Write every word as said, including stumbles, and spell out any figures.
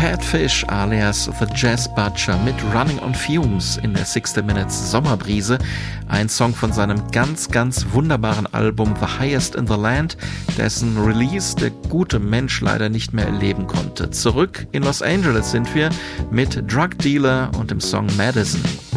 Pat Fish alias The Jazz Butcher mit Running on Fumes in der sixty Minutes Sommerbrise. Ein Song von seinem ganz, ganz wunderbaren Album The Highest in the Land, dessen Release der gute Mensch leider nicht mehr erleben konnte. Zurück in Los Angeles sind wir mit Drug Dealer und dem Song Madison.